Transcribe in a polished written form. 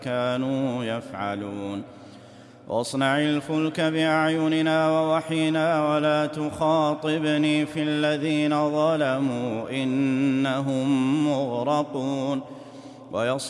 كانوا يفعلون واصنع الفلك بأعيننا ووحينا ولا تخاطبني في الذين ظلموا إنهم مغرقون